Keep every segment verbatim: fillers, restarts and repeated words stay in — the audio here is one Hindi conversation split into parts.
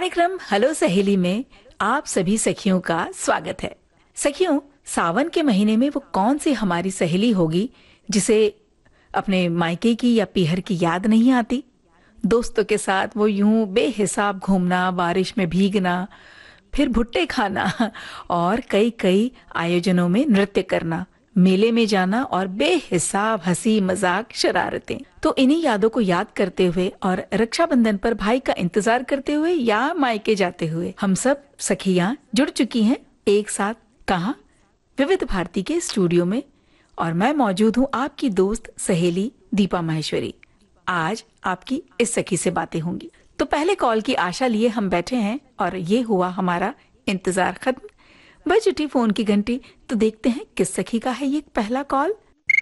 कार्यक्रम हेलो सहेली में आप सभी सखियों का स्वागत है। सखियों, सावन के महीने में वो कौन सी हमारी सहेली होगी जिसे अपने मायके की या पीहर की याद नहीं आती। दोस्तों के साथ वो यूं बेहिसाब घूमना, बारिश में भीगना, फिर भुट्टे खाना और कई कई आयोजनों में नृत्य करना, मेले में जाना और बेहिसाब हंसी मजाक शरारतें। तो इन्हीं यादों को याद करते हुए और रक्षाबंधन पर भाई का इंतजार करते हुए या मायके जाते हुए हम सब सखियां जुड़ चुकी हैं एक साथ। कहाँ? विविध भारती के स्टूडियो में। और मैं मौजूद हूँ आपकी दोस्त सहेली दीपा माहेश्वरी। आज आपकी इस सखी से बातें होंगी। तो पहले कॉल की आशा लिए हम बैठे हैं और ये हुआ हमारा इंतजार खत्म। बज उठी फोन की घंटी, तो देखते हैं किस सखी का है ये पहला कॉल।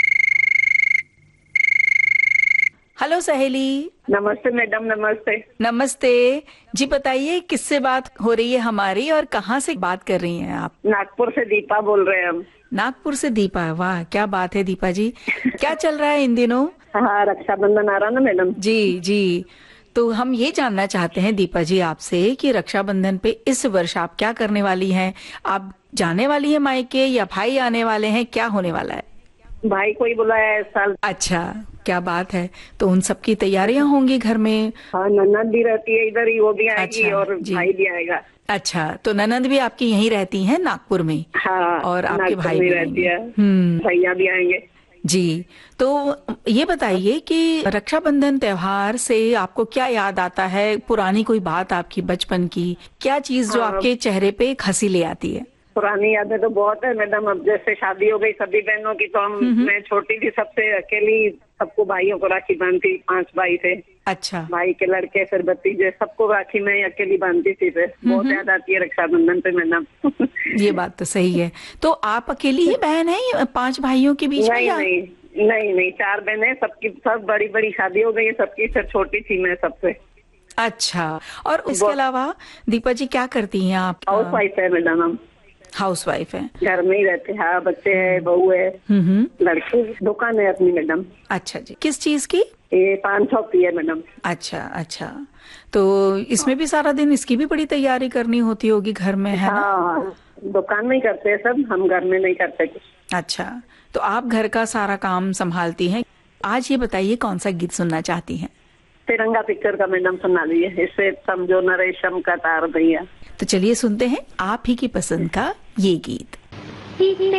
हेलो सहेली। नमस्ते मैडम। नमस्ते। नमस्ते जी, बताइए किससे बात हो रही है हमारी और कहाँ से बात कर रही हैं आप? नागपुर से दीपा बोल रहे हैं हम। नागपुर से दीपा, वाह क्या बात है दीपा जी। क्या चल रहा है इन दिनों? हाँ, रक्षाबंधन आ रहा ना मैडम। जी जी, तो हम ये जानना चाहते हैं दीपा जी आपसे कि रक्षाबंधन पे इस वर्ष आप क्या करने वाली हैं? आप जाने वाली हैं मायके या भाई आने वाले हैं? क्या होने वाला है? भाई को ही बुलाया है इस साल। अच्छा, क्या बात है। तो उन सब की तैयारियां होंगी घर में। हाँ, ननद भी रहती है इधर ही, वो भी आएगी। अच्छा, और जी। भाई भी आएगा। अच्छा, तो ननद भी आपकी यहीं रहती हैं नागपुर में? हाँ, और आपके नागपुर भाई में भी रहती है। हम्म, भैया भी आएंगे। जी। तो ये बताइए कि रक्षाबंधन त्योहार से आपको क्या याद आता है? पुरानी कोई बात आपकी बचपन की, क्या चीज जो हाँ। आपके चेहरे पे एक हंसी ले आती है? पुरानी यादें तो बहुत है मैडम। अब जैसे शादी हो गई सभी बहनों की, तो हम मैं छोटी थी सबसे, अकेली सबको भाइयों को राखी बांधती। पांच भाई थे। अच्छा। भाई के लड़के, फिर भतीजे, सबको राखी मैं अकेली बांधती थी। फिर बहुत याद आती है रक्षाबंधन पे मैडम। ये बात तो सही है। तो आप अकेली ही बहन है या पांच भाइयों के बीच में? नहीं या? नहीं नहीं नहीं, चार बहनें, सबकी सब बड़ी बड़ी शादी हो गई है सबकी। फिर छोटी थी मैं सबसे। अच्छा, और इसके अलावा दीपा जी क्या करती हैं आप? हाउस वाइफ है मैडम हम। हाउस वाइफ है, घर में ही रहते हैं। हाँ, बच्चे हैं, बहू है, हम्म, लड़के। दुकान है अपनी मैडम। अच्छा जी। किस चीज की? ये पान सौ की है मैडम। अच्छा अच्छा, तो इसमें भी सारा दिन इसकी भी बड़ी तैयारी करनी होती होगी घर में, है ना? हाँ, दुकान में ही करते हैं सब, हम घर में नहीं करते कुछ। अच्छा, तो आप घर का सारा काम संभालती हैं। आज ये बताइए कौन सा गीत सुनना चाहती हैं? तिरंगा पिक्चर का मैडम सुना दीजिए। इससे समझो न रेशम का तार भैया। तो चलिए सुनते हैं आप ही की पसंद का ये गीत।